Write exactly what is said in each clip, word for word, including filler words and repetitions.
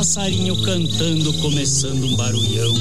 passarinho cantando, começando um barulhão.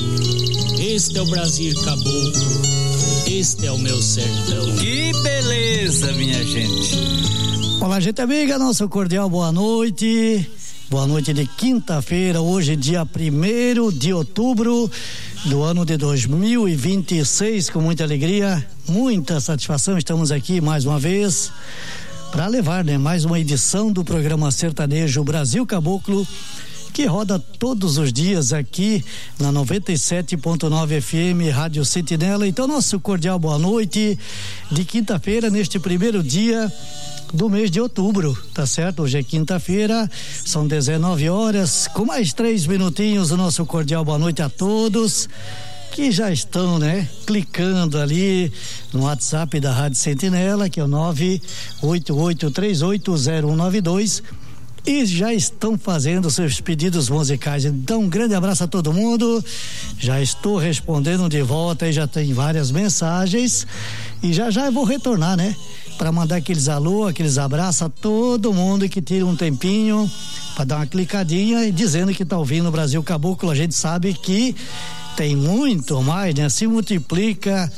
Este é o Brasil caboclo, este é o meu sertão. Que beleza, minha gente. Olá, gente amiga, nosso cordial boa noite. Boa noite de quinta-feira, hoje dia primeiro de outubro do ano de dois mil e vinte e seis, com muita alegria, muita satisfação, estamos aqui mais uma vez para levar, né, mais uma edição do programa sertanejo Brasil Caboclo, que roda todos os dias aqui na noventa e sete ponto nove F M, Rádio Sentinela. Então, nosso cordial boa noite de quinta-feira, neste primeiro dia do mês de outubro, tá certo? Hoje é quinta-feira, são dezenove horas, com mais três minutinhos, o nosso cordial boa noite a todos que já estão, né, clicando ali no WhatsApp da Rádio Sentinela, que é o nove oito oito três oito zero um nove dois, e já estão fazendo seus pedidos musicais. Então, um grande abraço a todo mundo. Já estou respondendo de volta e já tem várias mensagens. E já já eu vou retornar, né? Para mandar aqueles alô, aqueles abraços a todo mundo que tira um tempinho para dar uma clicadinha e dizendo que tá ouvindo o Brasil Caboclo. A gente sabe que tem muito mais, né? Se multiplica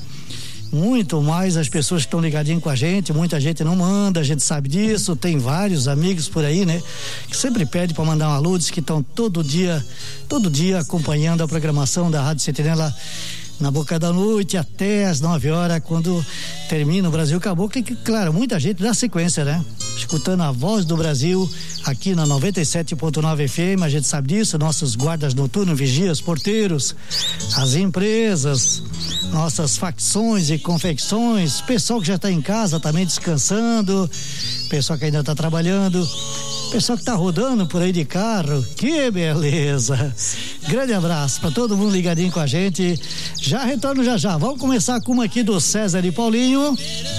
muito mais as pessoas que estão ligadinhas com a gente. Muita gente não manda, a gente sabe disso. Tem vários amigos por aí, né, que sempre pede para mandar um alô, diz que estão todo dia, todo dia acompanhando a programação da Rádio Sentinela na boca da noite até as nove horas, quando termina o Brasil Caboclo. E que, claro, muita gente dá sequência, né? Escutando a voz do Brasil aqui na noventa e sete ponto nove F M, a gente sabe disso, nossos guardas noturnos, vigias, porteiros, as empresas, nossas facções e confecções, pessoal que já está em casa também descansando, pessoal que ainda está trabalhando, pessoal que tá rodando por aí de carro, que beleza. Grande abraço para todo mundo ligadinho com a gente. Já retorno já já. Vamos começar com uma aqui do César e Paulinho,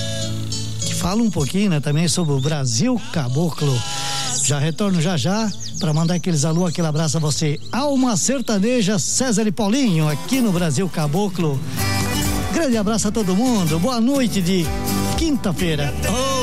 que fala um pouquinho, né, também sobre o Brasil Caboclo. Já retorno já já para mandar aqueles alô, aquele abraço a você. Alma sertaneja, César e Paulinho, aqui no Brasil Caboclo. Grande abraço a todo mundo. Boa noite de quinta-feira. Oh!